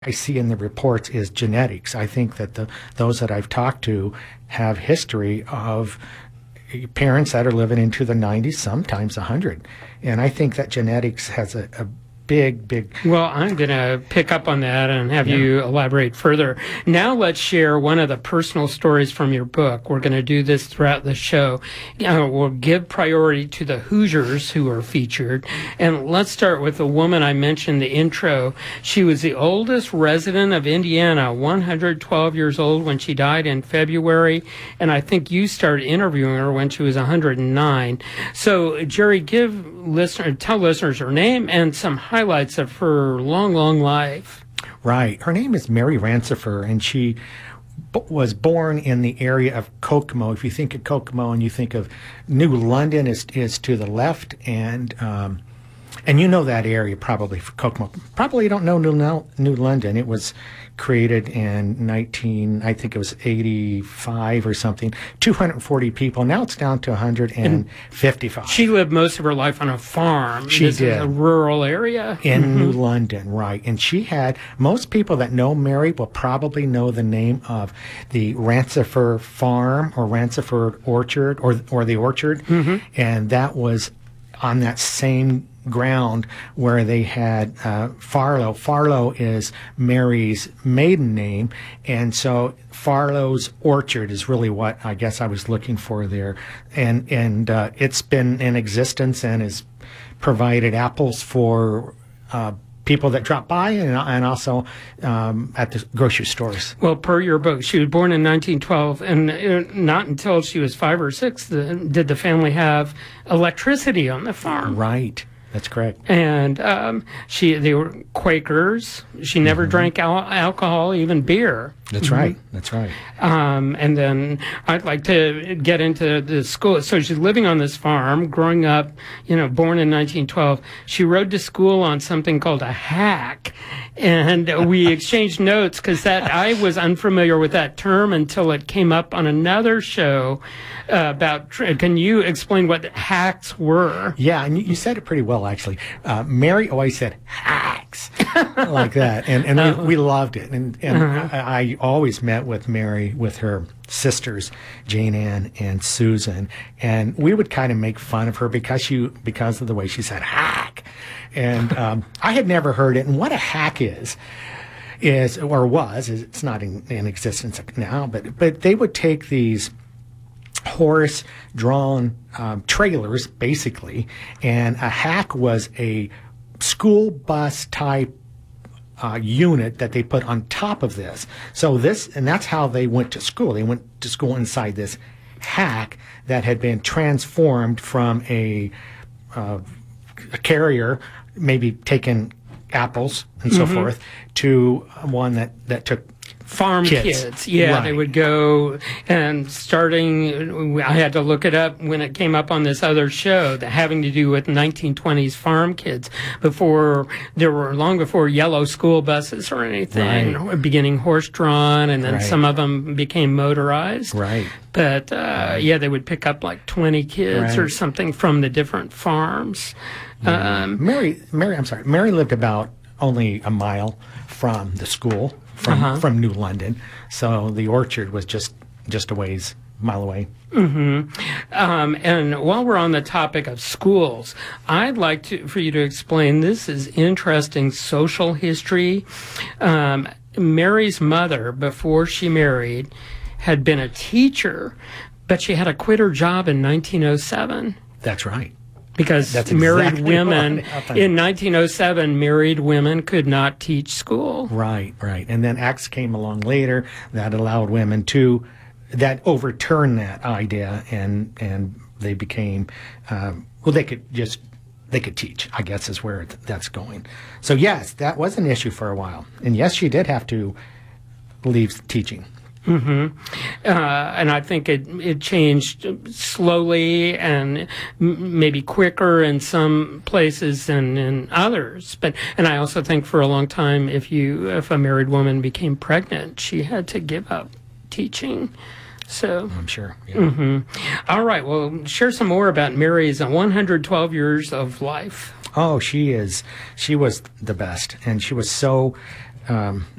I see in the reports is genetics. I think that those that I've talked to have history of parents that are living into the 90s, sometimes 100. And I think that genetics has a big. Well, I'm going to pick up on that and have you elaborate further. Now let's share one of the personal stories from your book. We're going to do this throughout the show. We'll give priority to the Hoosiers who are featured. And let's start with the woman I mentioned in the intro. She was the oldest resident of Indiana, 112 years old when she died in February. And I think you started interviewing her when she was 109. So, Jerry, tell listeners her name and some highlights of her long life. Right. Her name is Mary Rancifer, and she was born in the area of Kokomo. If you think of Kokomo and you think of New London is to the left, and you know that area probably for Kokomo. Probably don't know New London. It was created in 85 or something. 240 people. Now it's down to 155. She lived most of her life on a farm. This did. Is a rural area. In New London, right. And she had, most people that know Mary will probably know the name of the Rancifer Farm or Rancifer Orchard or the Orchard. And that was on that same ground where they had Farlow. Farlow is Mary's maiden name, and so Farlow's Orchard is really what I guess I was looking for there. And it's been in existence and has provided apples for people that drop by and also at the grocery stores. Well, per your book, she was born in 1912, and not until she was 5 or 6 did the family have electricity on the farm. Right. That's correct. And they were Quakers. She never drank alcohol, even beer. That's right. That's right. And then I'd like to get into the school. So she's living on this farm, growing up, born in 1912. She rode to school on something called a hack. And we exchanged notes because I was unfamiliar with that term until it came up on another show can you explain what hacks were? Yeah, and you said it pretty well, actually. Mary always said hacks like that, and we loved it. And I always met with Mary with her sisters, Jane Ann and Susan, and we would kind of make fun of her because of the way she said hack. And I had never heard it. And what a hack is it's not in existence now, but they would take these horse-drawn trailers, basically, and a hack was a school bus type unit that they put on top of this. And that's how they went to school. They went to school inside this hack that had been transformed from a carrier, maybe taking apples and so forth, to one that took farm kids. Yeah, right. They would go, and I had to look it up when it came up on this other show, having to do with 1920s farm kids, long before yellow school buses or anything, beginning horse-drawn, and then some of them became motorized. Right. But, they would pick up like 20 kids or something from the different farms. Mary lived about only a mile from the school, from New London, so the Orchard was just a mile away. And while we're on the topic of schools, I'd like for you to explain, this is interesting social history. Mary's mother, before she married, had been a teacher, but she had to quit her job in 1907. That's right. Because married women, in 1907, married women could not teach school. Right. And then acts came along later that allowed women that overturned that idea, and they became, they could teach, I guess is where that's going. So yes, that was an issue for a while. And yes, she did have to leave teaching. And I think it changed slowly and maybe quicker in some places than in others. And I also think for a long time, if a married woman became pregnant, she had to give up teaching. So I'm sure. Yeah. All right. Well, share some more about Mary's 112 years of life. Oh, she was the best, and she was so um,